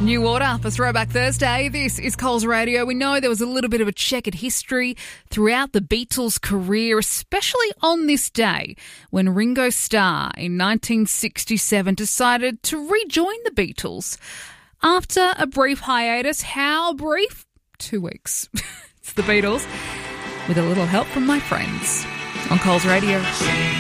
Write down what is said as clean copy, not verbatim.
New Order for Throwback Thursday. This is Coles Radio. We know there was a little bit of a checkered history throughout the Beatles' career, especially on this day when Ringo Starr in 1967 decided to rejoin the Beatles after a brief hiatus. How brief? 2 weeks. It's the Beatles with a little help from my friends on Coles Radio.